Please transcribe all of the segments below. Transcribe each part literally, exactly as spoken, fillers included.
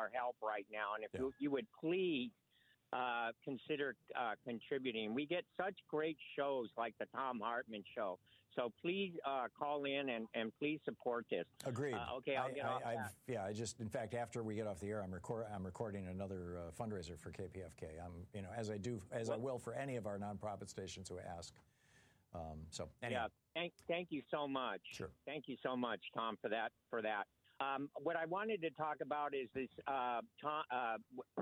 our help right now. And if yeah. you, you would please uh, consider uh, contributing. We get such great shows like the Thom Hartmann Show. So please uh, call in and, and please support this. Agreed. Uh, okay, I'll I, get I, off I've, that. Yeah, I just, in fact, after we get off the air, I'm, record, I'm recording another uh, fundraiser for K P F K. I'm, you know, as I do, as I will for any of our nonprofit stations who ask. Um, so, anyway. Yeah, thank, thank you so much. Sure. Thank you so much, Tom, for that. For that. Um, what I wanted to talk about is this. Uh, Tom, uh,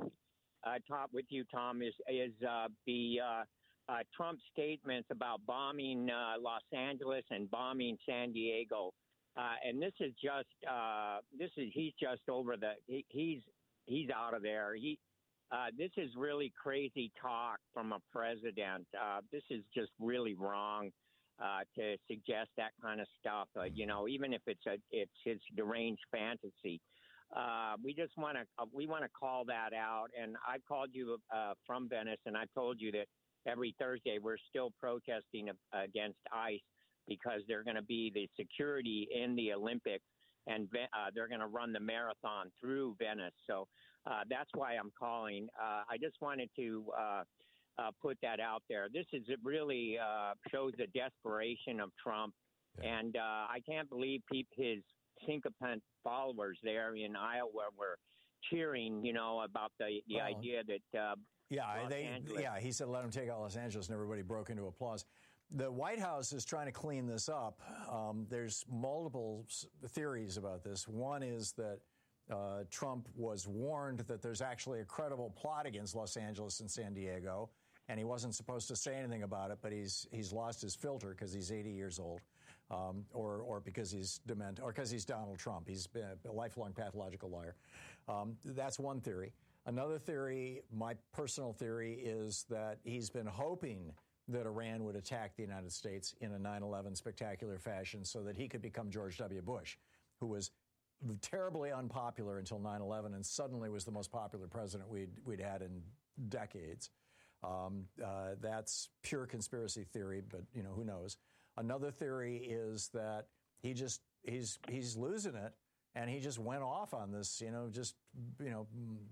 uh, talk with you, Tom, is is uh, the. Uh, Uh, Trump's statements about bombing uh, Los Angeles and bombing San Diego, uh, and this is just uh, this is he's just over the he, he's he's out of there. He uh, this is really crazy talk from a president. Uh, this is just really wrong uh, to suggest that kind of stuff. Uh, you know, even if it's a it's his deranged fantasy. Uh, we just want to uh, we want to call that out. And I called you uh, from Venice, and I told you that. Every Thursday, we're still protesting against ICE because they're going to be the security in the Olympics, and uh, they're going to run the marathon through Venice. So uh, that's why I'm calling. Uh, I just wanted to uh, uh, put that out there. This is it really uh, shows the desperation of Trump, yeah. and uh, I can't believe pe- his sycophant followers there in Iowa were cheering, you know, about the, the well, idea that. Uh, Yeah, Los they. Angeles. Yeah, he said let him take out Los Angeles, and everybody broke into applause. The White House is trying to clean this up. Um, there's multiple theories about this. One is that uh, Trump was warned that there's actually a credible plot against Los Angeles and San Diego, and he wasn't supposed to say anything about it, but he's he's lost his filter because he's eighty years old, um, or or because he's dement, or because he's Donald Trump. He's been a lifelong pathological liar. Um, that's one theory. Another theory, my personal theory, is that he's been hoping that Iran would attack the United States in a nine eleven spectacular fashion so that he could become George W. Bush, who was terribly unpopular until nine eleven and suddenly was the most popular president we'd, we'd had in decades. Um, uh, that's pure conspiracy theory, but, you know, who knows? Another theory is that he just he's he's losing it. And he just went off on this, you know, just, you know,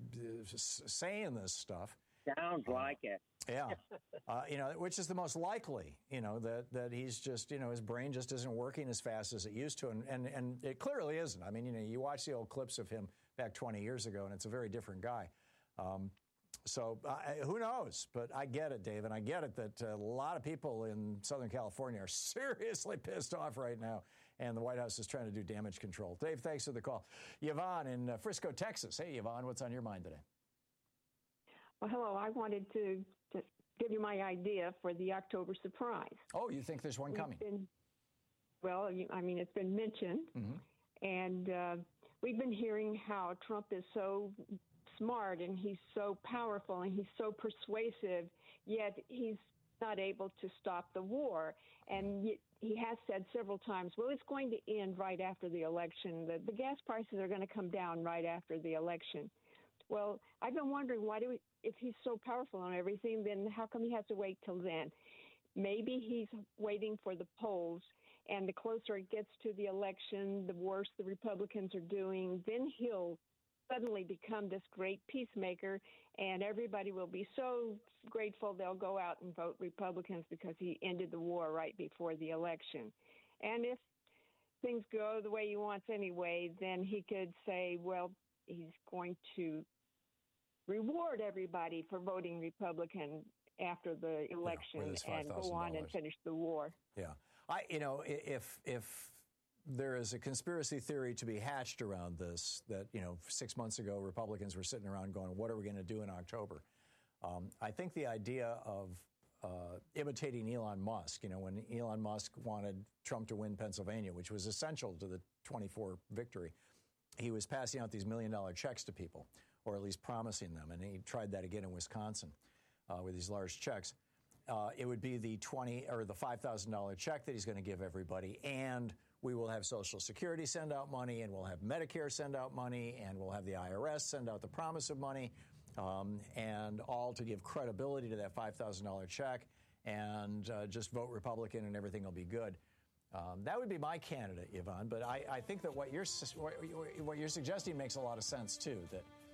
saying this stuff. Sounds like uh, it. Yeah. uh, you know, which is the most likely, you know, that, that he's just, you know, his brain just isn't working as fast as it used to. And, and, and it clearly isn't. I mean, you know, you watch the old clips of him back twenty years ago, and it's a very different guy. Um, so uh, who knows? But I get it, Dave, and I get it that a lot of people in Southern California are seriously pissed off right now, and the White House is trying to do damage control. Dave, thanks for the call. Yvonne in uh, Frisco, Texas. Hey, Yvonne, what's on your mind today? Well, hello. I wanted to, to give you my idea for the October surprise. Oh, you think there's one We've coming? Been, well, you, I mean, it's been mentioned, mm-hmm. and uh, we've been hearing how Trump is so smart and he's so powerful and he's so persuasive, yet he's not able to stop the war. And he has said several times, well, it's going to end right after the election. The, the gas prices are going to come down right after the election. Well, I've been wondering, why do we, if he's so powerful on everything, then how come he has to wait till then? Maybe he's waiting for the polls, and the closer it gets to the election, the worse the Republicans are doing, then he'll suddenly become this great peacemaker, and everybody will be so grateful they'll go out and vote Republicans because he ended the war right before the election. And if things go the way he wants anyway, then he could say, well, he's going to reward everybody for voting Republican after the election yeah, and go on and finish the war. Yeah. I, you know, if, if, there is a conspiracy theory to be hatched around this that, you know, six months ago, Republicans were sitting around going, what are we going to do in October? Um, I think the idea of uh, imitating Elon Musk, you know, when Elon Musk wanted Trump to win Pennsylvania, which was essential to the twenty-four victory, he was passing out these million dollar checks to people, or at least promising them. And he tried that again in Wisconsin uh, with these large checks. Uh, it would be the twenty or the five thousand dollars check that he's going to give everybody. And we will have Social Security send out money, and we'll have Medicare send out money, and we'll have the I R S send out the promise of money, um, and all to give credibility to that five thousand dollars check, and uh, just vote Republican and everything will be good. Um, that would be my candidate, Yvonne. But I, I think that what you're what you're suggesting makes a lot of sense, too, that